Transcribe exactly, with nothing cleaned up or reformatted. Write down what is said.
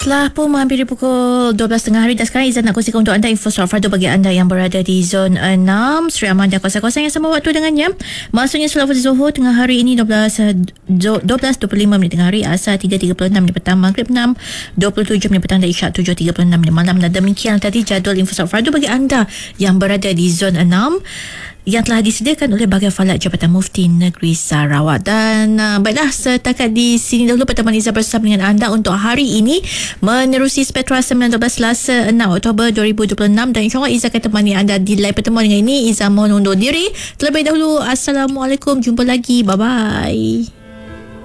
Telah pun menghampiri pukul dua belas tengah hari dan sekarang Izzat nak kongsikan untuk anda info soal fardu bagi anda yang berada di zon enam Sri Aman dan kawasan-kawasan yang sama waktu dengannya. Maksudnya solat Zuhur tengah hari ini dua belas dua puluh lima minit tengah hari, Asar tiga tiga puluh enam minit petang, Maghrib enam dua puluh tujuh minit petang dan Isyak tujuh tiga puluh enam minit malam. Dan demikian tadi jadual info soal fardu bagi anda yang berada di zon enam yang telah disediakan oleh Bahagian Falak Jabatan Mufti Negeri Sarawak. Dan uh, baiklah, setakat di sini dahulu pertemuan Izzat bersama dengan anda untuk hari ini menerusi Spektra sembilan belas Selasa enam Oktober dua ribu dua puluh enam, dan insyaAllah Izzat akan temani anda di live pertemuan dengan ini. Izzat mohon undur diri terlebih dahulu. Assalamualaikum, jumpa lagi, bye bye.